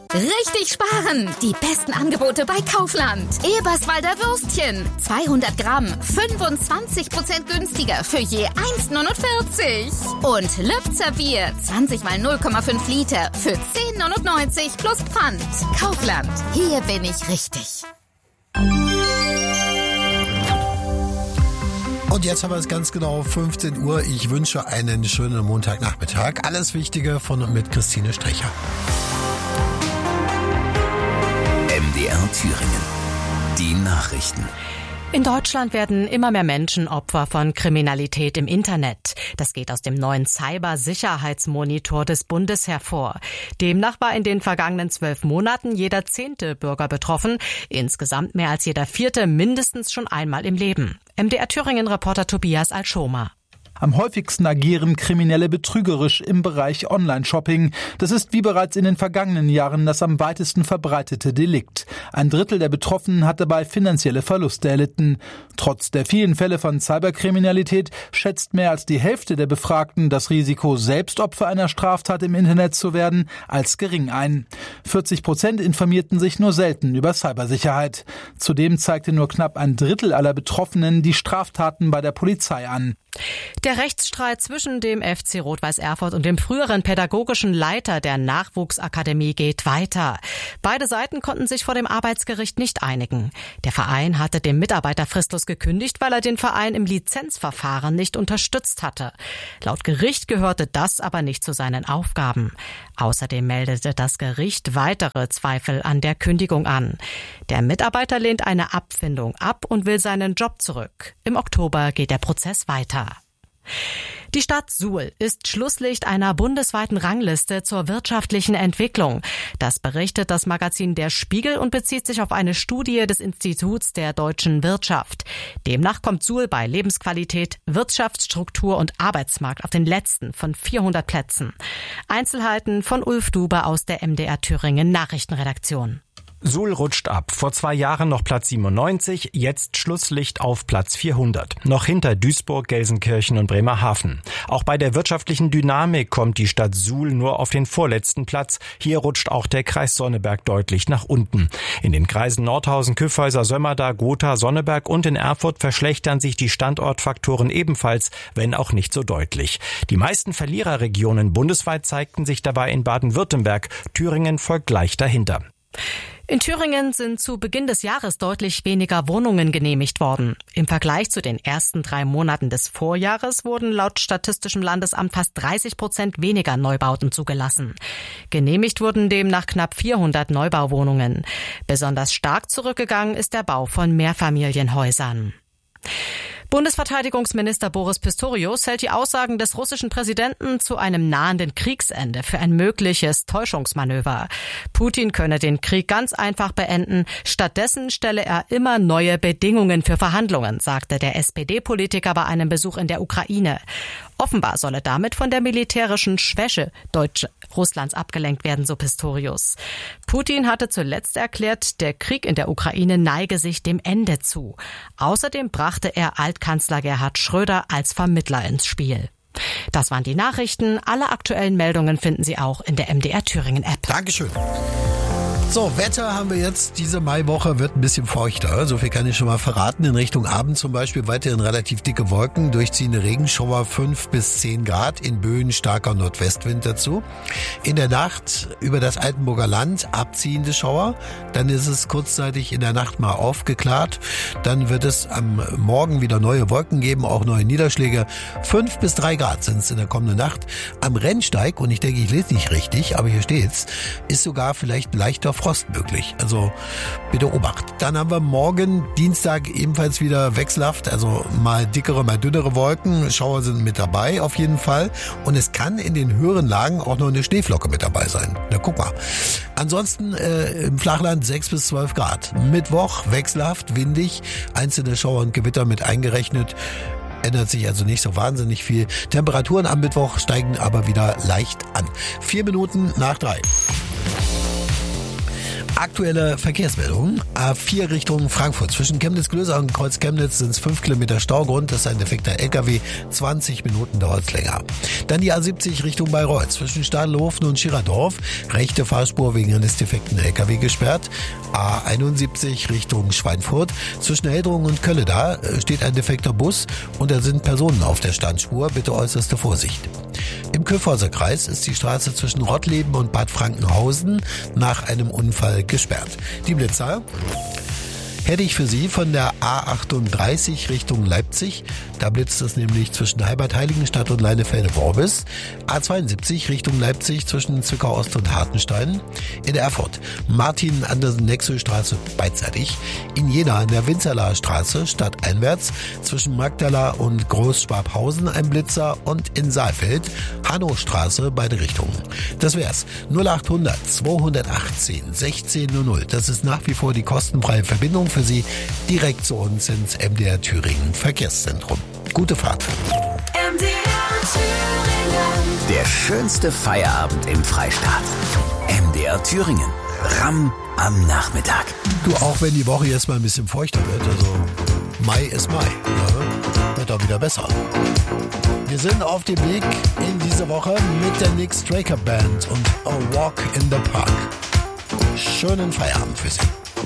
Richtig sparen! Die besten Angebote bei Kaufland. Eberswalder Würstchen. 200 Gramm. 25% günstiger für je 1,49. Und Lübzer Bier. 20 mal 0,5 Liter für 10,99 plus Pfand. Kaufland. Hier bin ich richtig. Und jetzt haben wir es ganz genau 15 Uhr. Ich wünsche einen schönen Montagnachmittag. Alles Wichtige von und mit Christine Strecher. MDR Thüringen. Die Nachrichten. In Deutschland werden immer mehr Menschen Opfer von Kriminalität im Internet. Das geht aus dem neuen Cybersicherheitsmonitor des Bundes hervor. Demnach war in den vergangenen 12 Monaten jeder 10. Bürger betroffen, insgesamt mehr als jeder 4. mindestens schon einmal im Leben. MDR Thüringen-Reporter Tobias Alschoma. Am häufigsten agieren Kriminelle betrügerisch im Bereich Online-Shopping. Das ist wie bereits in den vergangenen Jahren das am weitesten verbreitete Delikt. 1/3 der Betroffenen hat dabei finanzielle Verluste erlitten. Trotz der vielen Fälle von Cyberkriminalität schätzt mehr als die Hälfte der Befragten das Risiko, selbst Opfer einer Straftat im Internet zu werden, als gering ein. 40% informierten sich nur selten über Cybersicherheit. Zudem zeigte nur knapp 1/3 aller Betroffenen die Straftaten bei der Polizei an. Der Rechtsstreit zwischen dem FC Rot-Weiß Erfurt und dem früheren pädagogischen Leiter der Nachwuchsakademie geht weiter. Beide Seiten konnten sich vor dem Arbeitsgericht nicht einigen. Der Verein hatte dem Mitarbeiter fristlos gekündigt, weil er den Verein im Lizenzverfahren nicht unterstützt hatte. Laut Gericht gehörte das aber nicht zu seinen Aufgaben. Außerdem meldete das Gericht weitere Zweifel an der Kündigung an. Der Mitarbeiter lehnt eine Abfindung ab und will seinen Job zurück. Im Oktober geht der Prozess weiter. Die Stadt Suhl ist Schlusslicht einer bundesweiten Rangliste zur wirtschaftlichen Entwicklung. Das berichtet das Magazin Der Spiegel und bezieht sich auf eine Studie des Instituts der deutschen Wirtschaft. Demnach kommt Suhl bei Lebensqualität, Wirtschaftsstruktur und Arbeitsmarkt auf den letzten von 400 Plätzen. Einzelheiten von Ulf Dube aus der MDR Thüringen Nachrichtenredaktion. Suhl rutscht ab. Vor 2 Jahren noch Platz 97, jetzt Schlusslicht auf Platz 400. Noch hinter Duisburg, Gelsenkirchen und Bremerhaven. Auch bei der wirtschaftlichen Dynamik kommt die Stadt Suhl nur auf den vorletzten Platz. Hier rutscht auch der Kreis Sonneberg deutlich nach unten. In den Kreisen Nordhausen, Kyffhäuser, Sömmerda, Gotha, Sonneberg und in Erfurt verschlechtern sich die Standortfaktoren ebenfalls, wenn auch nicht so deutlich. Die meisten Verliererregionen bundesweit zeigten sich dabei in Baden-Württemberg. Thüringen folgt gleich dahinter. In Thüringen sind zu Beginn des Jahres deutlich weniger Wohnungen genehmigt worden. Im Vergleich zu den ersten 3 Monaten des Vorjahres wurden laut Statistischem Landesamt fast 30% weniger Neubauten zugelassen. Genehmigt wurden demnach knapp 400 Neubauwohnungen. Besonders stark zurückgegangen ist der Bau von Mehrfamilienhäusern. Bundesverteidigungsminister Boris Pistorius hält die Aussagen des russischen Präsidenten zu einem nahenden Kriegsende für ein mögliches Täuschungsmanöver. Putin könne den Krieg ganz einfach beenden. Stattdessen stelle er immer neue Bedingungen für Verhandlungen, sagte der SPD-Politiker bei einem Besuch in der Ukraine. Offenbar solle damit von der militärischen Schwäche Russlands abgelenkt werden, so Pistorius. Putin hatte zuletzt erklärt, der Krieg in der Ukraine neige sich dem Ende zu. Außerdem brachte er Altkanzler Gerhard Schröder als Vermittler ins Spiel. Das waren die Nachrichten. Alle aktuellen Meldungen finden Sie auch in der MDR Thüringen App. Dankeschön. So, Wetter haben wir jetzt. Diese Maiwoche wird ein bisschen feuchter. So viel kann ich schon mal verraten. In Richtung Abend zum Beispiel weiterhin relativ dicke Wolken, durchziehende Regenschauer 5 bis 10 Grad, in Böen starker Nordwestwind dazu. In der Nacht über das Altenburger Land abziehende Schauer. Dann ist es kurzzeitig in der Nacht mal aufgeklärt. Dann wird es am Morgen wieder neue Wolken geben, auch neue Niederschläge. 5 bis 3 Grad sind es in der kommenden Nacht. Am Rennsteig, und ich denke, ich lese nicht richtig, aber hier steht's, ist sogar vielleicht leichter Frost möglich. Also bitte Obacht. Dann haben wir morgen Dienstag ebenfalls wieder wechselhaft, also mal dickere, mal dünnere Wolken. Schauer sind mit dabei auf jeden Fall. Und es kann in den höheren Lagen auch noch eine Schneeflocke mit dabei sein. Na, guck mal. Ansonsten im Flachland 6 bis 12 Grad. Mittwoch wechselhaft, windig, einzelne Schauer und Gewitter mit eingerechnet. Ändert sich also nicht so wahnsinnig viel. Temperaturen am Mittwoch steigen aber wieder leicht an. 4 Minuten nach 3. Aktuelle Verkehrsmeldungen. A4 Richtung Frankfurt. Zwischen Chemnitz-Klöser und Kreuz Chemnitz sind es 5 Kilometer Staugrund. Das ist ein defekter LKW. 20 Minuten dauert es länger. Dann die A70 Richtung Bayreuth. Zwischen Stadelhofen und Schirerdorf. Rechte Fahrspur wegen eines defekten LKW gesperrt. A71 Richtung Schweinfurt. Zwischen Heldrungen und Kölle da steht ein defekter Bus und da sind Personen auf der Standspur. Bitte äußerste Vorsicht. Im Kyffhäuser Kreis ist die Straße zwischen Rottleben und Bad Frankenhausen nach einem Unfall gesperrt. Die Blitzer hätte ich für Sie von der A38 Richtung Leipzig. Da blitzt es nämlich zwischen Heibad-Heiligenstadt und Leinefelde-Worbis. A72 Richtung Leipzig zwischen Zwickau-Ost und Hartenstein. In Erfurt Martin-Andersen-Nexö-Straße beidseitig. In Jena an der Winzerlaer Straße stadteinwärts zwischen Magdala und Groß-Schwabhausen ein Blitzer und in Saalfeld Hannostraße beide Richtungen. Das wär's. 0800 218 1600. Das ist nach wie vor die kostenfreie Verbindung für Sie direkt zu uns ins MDR Thüringen Verkehrszentrum. Gute Fahrt. MDR Thüringen. Der schönste Feierabend im Freistaat. MDR Thüringen. Ramm am Nachmittag. Du, auch wenn die Woche jetzt mal ein bisschen feuchter wird, also Mai ist Mai, ja, wird auch wieder besser. Wir sind auf dem Weg in diese Woche mit der Nick Straker Band und A Walk in the Park. Schönen Feierabend für Sie.